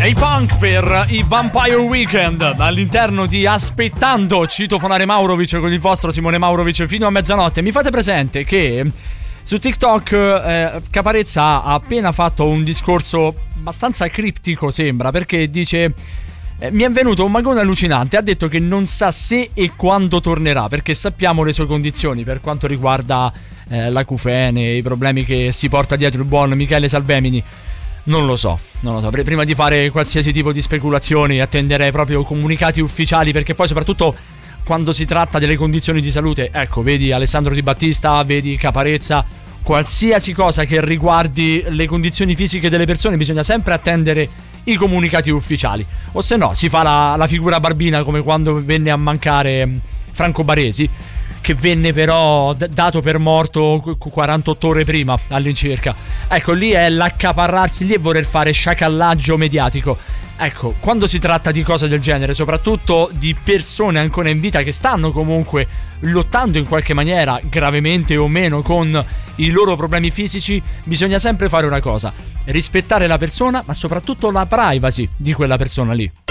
E i Punk per i Vampire Weekend all'interno di Aspettando citofonare Maurovic con il vostro Simone Maurovic fino a mezzanotte. Mi fate presente che su TikTok Caparezza ha appena fatto un discorso abbastanza criptico, sembra, perché dice: mi è venuto un magone allucinante, ha detto che non sa se e quando tornerà, perché sappiamo le sue condizioni per quanto riguarda l'acufene, i problemi che si porta dietro il buon Michele Salvemini. Non lo so. Prima di fare qualsiasi tipo di speculazioni attenderei proprio comunicati ufficiali, perché poi soprattutto quando si tratta delle condizioni di salute, ecco, vedi Alessandro Di Battista, vedi Caparezza, qualsiasi cosa che riguardi le condizioni fisiche delle persone bisogna sempre attendere i comunicati ufficiali, o se no si fa la figura barbina, come quando venne a mancare Franco Baresi, che venne però dato per morto 48 ore prima all'incirca. Ecco, lì è l'accaparrarsi, lì è voler fare sciacallaggio mediatico. Ecco, quando si tratta di cose del genere, soprattutto di persone ancora in vita che stanno comunque lottando in qualche maniera, gravemente o meno, con i loro problemi fisici, bisogna sempre fare una cosa: rispettare la persona, ma soprattutto la privacy di quella persona lì.